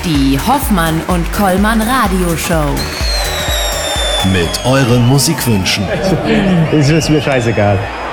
Die Hoffmann und Kollmann Radioshow. Mit euren Musikwünschen. Ist mir scheißegal.